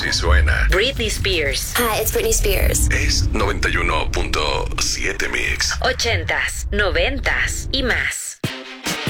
así suena. Britney Spears. Hi, it's Britney Spears. Es 91.7 Mix. 80s, 90s y más.